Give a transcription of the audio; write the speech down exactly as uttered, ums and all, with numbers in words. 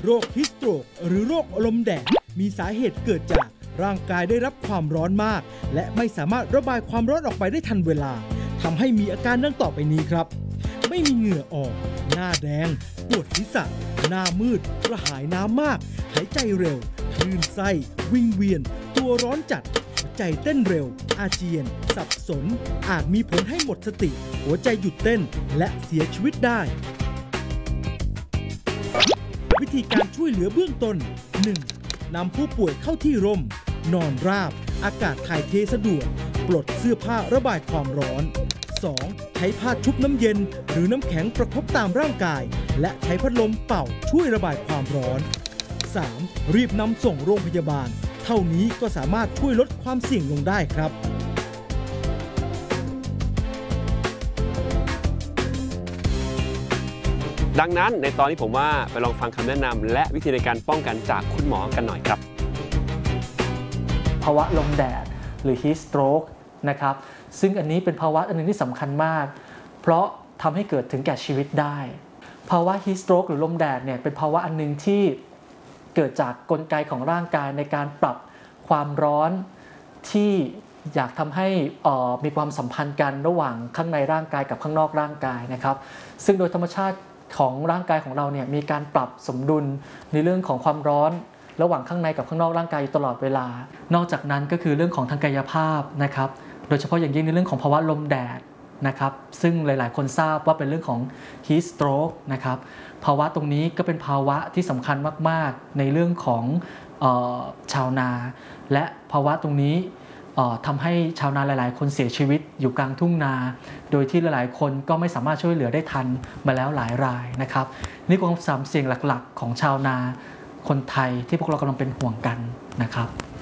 โรคฮิสโตรกหรือโรคลมแดดมีสาเหตุเกิดจากร่างกายได้รับความร้อนมากและไม่สามารถระบายความร้อนออกไปได้ทันเวลาทำให้มีอาการดังต่อไปนี้ครับไม่มีเหงื่อออกหน้าแดงปวดศีรษะหน้ามืดกระหายน้ำมากหายใจเร็วคลื่นไส้วิงเวียนตัวร้อนจัดหัวใจเต้นเร็วอาเจียนสับสนอาจมีผลให้หมดสติหัวใจหยุดเต้นและเสียชีวิตได้วิธีการช่วยเหลือเบื้องต้น หนึ่ง. นำผู้ป่วยเข้าที่ร่มนอนราบอากาศถ่ายเทสะดวกปลดเสื้อผ้าระบายความร้อน สอง. ใช้ผ้าชุบน้ำเย็นหรือน้ำแข็งประคบตามร่างกายและใช้พัดลมเป่าช่วยระบายความร้อน สาม. รีบนำส่งโรงพยาบาลเท่านี้ก็สามารถช่วยลดความเสี่ยงลงได้ครับดังนั้นในตอนนี้ผมว่าไปลองฟังคำแนะนำและวิธีในการป้องกันจากคุณหมอกันหน่อยครับภาวะลมแดดหรือ heat stroke นะครับซึ่งอันนี้เป็นภาวะอันนึงที่สำคัญมากเพราะทำให้เกิดถึงแก่ชีวิตได้ภาวะ heat stroke หรือลมแดดเนี่ยเป็นภาวะอันนึงที่เกิดจากกลไกของร่างกายในการปรับความร้อนที่อยากทำให้มีความสัมพันธ์กันระหว่างข้างในร่างกายกับข้างนอกร่างกายนะครับซึ่งโดยธรรมชาติของร่างกายของเราเนี่ยมีการปรับสมดุลในเรื่องของความร้อนระหว่างข้างในกับข้างนอกร่างกายอยู่ตลอดเวลานอกจากนั้นก็คือเรื่องของทางกายภาพนะครับโดยเฉพาะอย่างยิ่งในเรื่องของภาวะลมแดดนะครับซึ่งหลายๆคนทราบว่าเป็นเรื่องของ heat stroke นะครับภาวะตรงนี้ก็เป็นภาวะที่สำคัญมากๆในเรื่องของเอ่อชาวนาและภาวะตรงนี้ทำให้ชาวนาหลายๆคนเสียชีวิตอยู่กลางทุ่งนาโดยที่หลายๆคนก็ไม่สามารถช่วยเหลือได้ทันมาแล้วหลายรายนะครับนี่คือความเสี่ยงหลักๆของชาวนาคนไทยที่พวกเรากำลังเป็นห่วงกันนะครับ